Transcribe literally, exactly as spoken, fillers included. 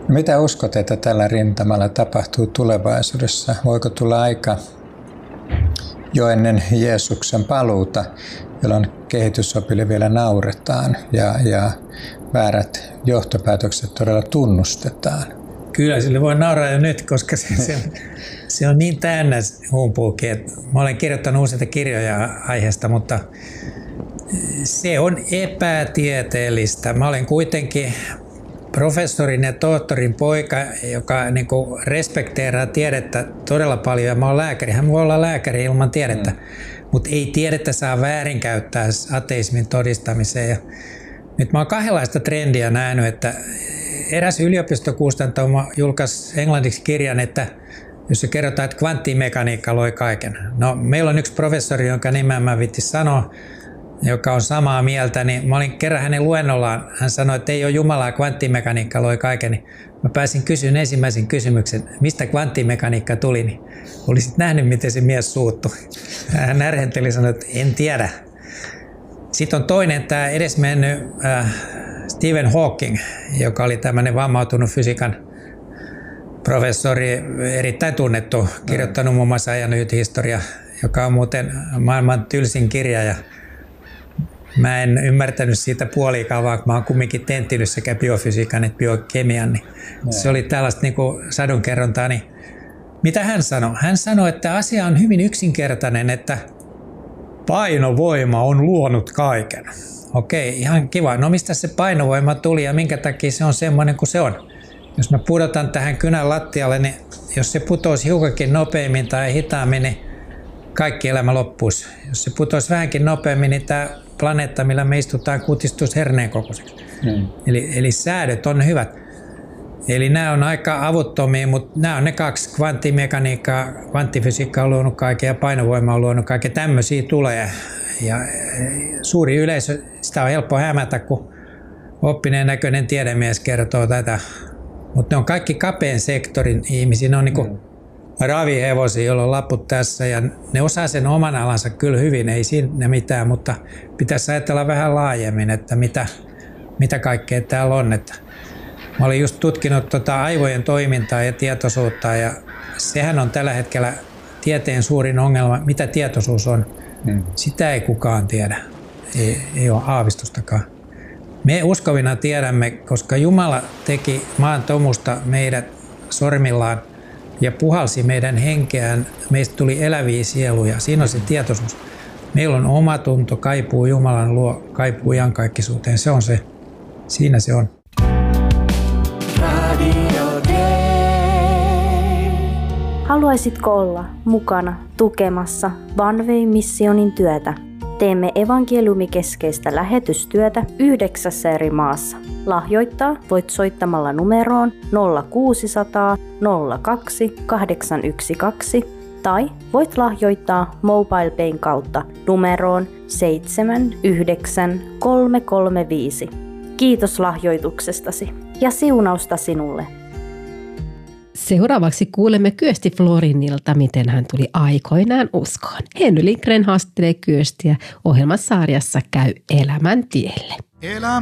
Mitä uskot, että tällä rintamalla tapahtuu tulevaisuudessa? Voiko tulla aika jo ennen Jeesuksen paluuta, jolloin kehitysopille vielä nauretaan ja, ja väärät johtopäätökset todella tunnustetaan? Kyllä, sille voi nauraa jo nyt, koska se, se, se on niin täynnä humpuukin. Mä olen kirjoittanut useita kirjoja aiheesta, mutta se on epätieteellistä. Mä olen kuitenkin professorin ja tohtorin poika, joka niin kuin respekteeraa tiedettä todella paljon. Ja mä oon lääkäri. Hän voi olla lääkäri ilman tiedettä, mm. mutta ei tiedettä saa väärinkäyttää ateismin todistamiseen. Ja nyt mä oon kahdenlaista trendiä nähnyt, että eräs yliopistokustantamo julkaisi englanniksi kirjan, että jos se kerrotaan, että kvanttimekaniikka loi kaiken. No, meillä on yksi professori, jonka nimeä mä vittis sanoa, joka on samaa mieltä, niin mä olin kerran hänen luennollaan. Hän sanoi, että ei ole Jumalaa, kvanttimekaniikka loi kaiken. Niin mä pääsin kysyyn ensimmäisen kysymyksen, mistä kvanttimekaniikka tuli. Niin olisit nähnyt, miten se mies suuttui. Hän närhenteli ja sanoi, että en tiedä. Sitten on toinen, tämä edesmennyt äh, Stephen Hawking, joka oli tämmöinen vammautunut fysiikan professori, erittäin tunnettu, kirjoittanut muun muassa ajan historia, joka on muuten maailman tylsin kirja. Ja mä en ymmärtänyt siitä puoliikaan, vaan mä oon kumminkin tenttinyt sekä biofysiikan että biokemian. Niin se oli tällaista niin kuin sadunkerrontaa. Niin mitä hän sanoi? Hän sanoi, että asia on hyvin yksinkertainen, että painovoima on luonut kaiken. Okei, ihan kiva. No mistä se painovoima tuli ja minkä takia se on semmoinen kuin se on? Jos mä pudotan tähän kynän lattialle, niin jos se putoisi hiukankin nopeammin tai hitaammin, niin kaikki elämä loppuisi. Jos se putoisi vähänkin nopeammin, niin tämä planeetta, millä me istutaan, kutistuisi herneen kokoiseksi. Hmm. Eli, eli säädöt on hyvät. Eli nämä on aika avuttomia, mutta nämä on ne kaksi. Kvanttimekaniikkaa, kvanttifysiikka on luonut kaiken ja painovoima on luonut kaiken. Tämmöisiä tulee. Ja suuri yleisö, sitä on helppo hämätä, kun oppineen näköinen tiedemies kertoo tätä. Mutta ne on kaikki kapean sektorin ihmisiä. Ne on niinku hmm. ravihevosia, joilla on laput tässä ja ne osaa sen oman alansa kyllä hyvin, ei siinä mitään, mutta pitäisi ajatella vähän laajemmin, että mitä, mitä kaikkea täällä on. Että mä olin just tutkinut tota aivojen toimintaa ja tietoisuutta ja sehän on tällä hetkellä tieteen suurin ongelma, mitä tietoisuus on. Hmm. Sitä ei kukaan tiedä, ei, ei ole aavistustakaan. Me uskovina tiedämme, koska Jumala teki maan tomusta meidät sormillaan ja puhalsi meidän henkeään, meistä tuli eläviä sieluja. Siinä on se tietoisuus. Meillä on omatunto, kaipuu Jumalan luo, kaipuu iankaikkisuuteen. Se on se. Siinä se on. Haluaisitko olla mukana tukemassa Banvei Missionin työtä? Teemme evankeliumikeskeistä lähetystyötä yhdeksässä eri maassa. Lahjoittaa voit soittamalla numeroon nolla kuusisataa nolla kaksi kahdeksan yksi kaksi tai voit lahjoittaa MobilePayn kautta numeroon seitsemän yhdeksän kolme kolme viisi. Kiitos lahjoituksestasi ja siunausta sinulle. Seuraavaksi kuulemme Kyösti Florinilta, miten hän tuli aikoinaan uskoon. Henry Lindgren haastattelee Kyöstiä ohjelmasarjassa Käy elämän tielle.